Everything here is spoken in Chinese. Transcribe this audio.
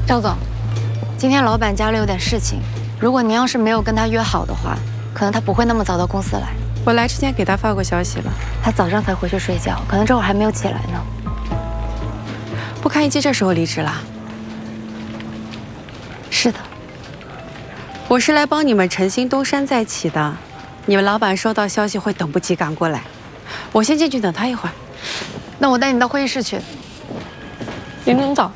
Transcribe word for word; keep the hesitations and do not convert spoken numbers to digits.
赵总，今天老板家里有点事情，如果您要是没有跟他约好的话，可能他不会那么早到公司来。 我来之前给他发过消息了， 他早上才回去睡觉，可能这会儿还没有起来呢。 不堪一击这时候离职了？ 是的， 我是来帮你们诚心东山再起的。你们老板收到消息会等不及赶过来，我先进去等他一会儿。 那我带你到会议室去。 林领导，